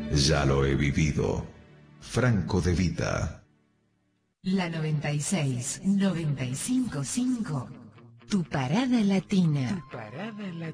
Ya lo he vivido. Franco De Vita. La 96, 95.5. Tu parada latina.